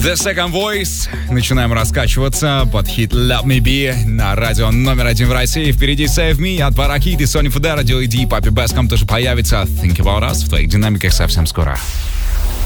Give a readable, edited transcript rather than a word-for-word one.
The Second Voice. Начинаем раскачиваться под хит Love Me Be на радио номер 1 в России. Впереди Save Me от Паракиды, Сони Фудера, Дилли Ди, Папи Беском тоже появится. Think About Us в твоих динамиках совсем скоро.